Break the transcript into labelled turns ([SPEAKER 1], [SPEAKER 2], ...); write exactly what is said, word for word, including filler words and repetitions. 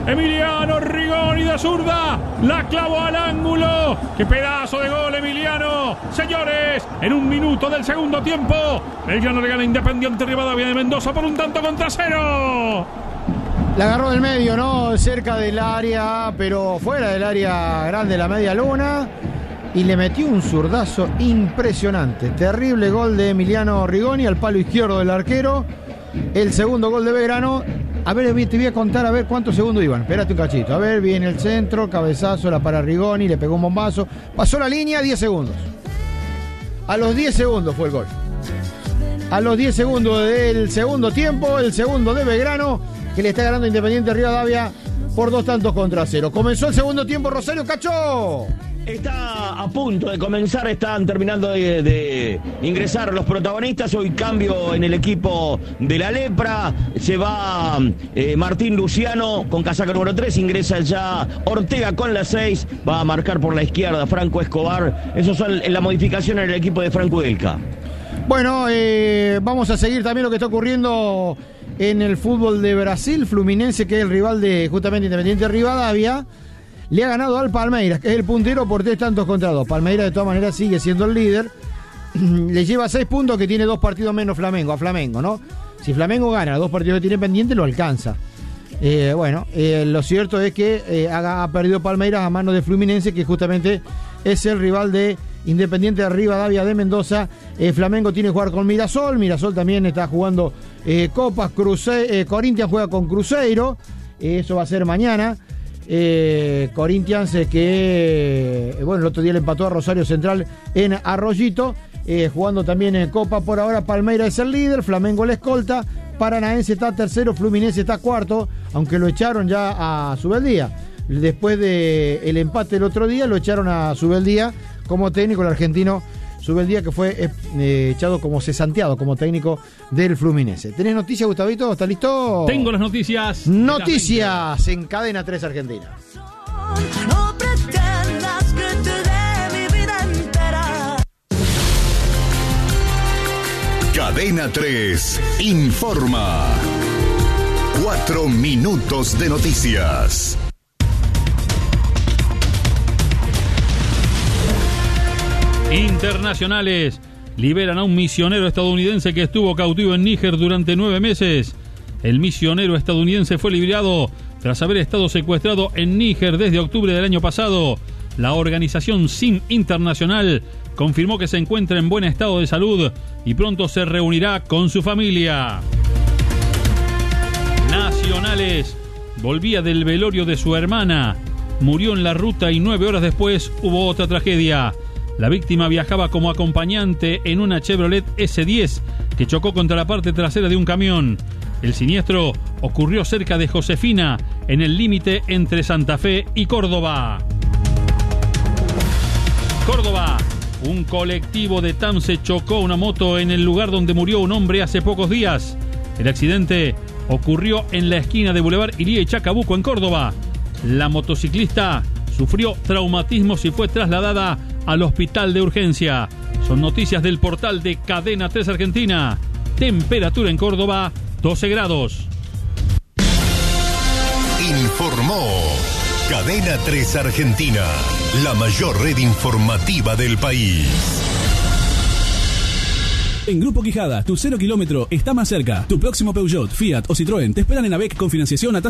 [SPEAKER 1] Emiliano Rigoni de zurda, la clavó al ángulo. ¡Qué pedazo de gol, Emiliano! Señores, en un minuto del segundo tiempo, Belgrano le gana Independiente Rivadavia de Mendoza por un tanto contra cero.
[SPEAKER 2] La agarró del medio, ¿no? Cerca del área, pero fuera del área grande, la media luna. Y le metió un zurdazo impresionante. Terrible gol de Emiliano Rigoni al palo izquierdo del arquero. El segundo gol de Belgrano. A ver, te voy a contar a ver cuántos segundos iban. Espérate un cachito. A ver, viene el centro, cabezazo, la para Rigoni, le pegó un bombazo. Pasó la línea, diez segundos. A los diez segundos fue el gol. A los diez segundos del segundo tiempo, el segundo de Belgrano, que le está ganando Independiente Rivadavia por dos tantos contra cero. Comenzó el segundo tiempo, Rosario Cacho.
[SPEAKER 3] Está a punto de comenzar, están terminando de, de ingresar los protagonistas. Hoy cambio en el equipo de la Lepra. Se va eh, Martín Luciano con casaca número tres, ingresa ya Ortega con la seis. Va a marcar por la izquierda Franco Escobar. Eso son la modificación en el equipo de Franco Delca.
[SPEAKER 2] Bueno, eh, vamos a seguir también lo que está ocurriendo en el fútbol de Brasil. Fluminense, que es el rival de justamente Independiente Rivadavia, le ha ganado al Palmeiras, que es el puntero por tres tantos contra dos. Palmeiras de todas maneras sigue siendo el líder. Le lleva seis puntos, que tiene dos partidos menos Flamengo, a Flamengo, ¿no? Si Flamengo gana dos partidos que tiene pendiente, lo alcanza. Eh, bueno, eh, lo cierto es que eh, ha, ha perdido Palmeiras a mano de Fluminense, que justamente es el rival de Independiente de Rivadavia de Mendoza. eh, Flamengo tiene que jugar con Mirasol. Mirasol también está jugando eh, Copas. Cruze- eh, Corinthians juega con Cruzeiro. Eh, eso va a ser mañana. Eh, Corinthians eh, que eh, bueno, el otro día le empató a Rosario Central en Arroyito, eh, jugando también en Copa. Por ahora Palmeiras es el líder, Flamengo la escolta, Paranaense está tercero, Fluminense está cuarto, aunque lo echaron ya a Subeldía. Después del empate el otro día, lo echaron a Subeldía como técnico, el argentino Subeldía, que fue eh, echado como cesanteado como técnico del Fluminense. ¿Tenés noticias, Gustavito? ¿Estás listo?
[SPEAKER 1] Tengo las noticias.
[SPEAKER 2] Noticias en Cadena tres Argentina.
[SPEAKER 4] No pretendas que te dé mi vida entera.
[SPEAKER 5] Cadena tres informa. Cuatro minutos de noticias.
[SPEAKER 1] Internacionales liberan a un misionero estadounidense que estuvo cautivo en Níger durante nueve meses. El misionero estadounidense fue liberado tras haber estado secuestrado en Níger desde octubre del año pasado. La organización S I M Internacional confirmó que se encuentra en buen estado de salud y pronto se reunirá con su familia. Nacionales volvía del velorio de su hermana. Murió en la ruta y nueve horas después hubo otra tragedia. La víctima viajaba como acompañante en una Chevrolet ese diez que chocó contra la parte trasera de un camión. El siniestro ocurrió cerca de Josefina, en el límite entre Santa Fe y Córdoba. Córdoba, un colectivo de T A M se chocó una moto en el lugar donde murió un hombre hace pocos días. El accidente ocurrió en la esquina de Boulevard Iría y Chacabuco, en Córdoba. La motociclista sufrió traumatismos y fue trasladada al hospital de urgencia. Son noticias del portal de Cadena tres Argentina. Temperatura en Córdoba, doce grados.
[SPEAKER 5] Informó Cadena tres Argentina, la mayor red informativa del país.
[SPEAKER 6] En Grupo Quijada, tu cero kilómetro está más cerca. Tu próximo Peugeot, Fiat o Citroën te esperan en AVEC con financiación a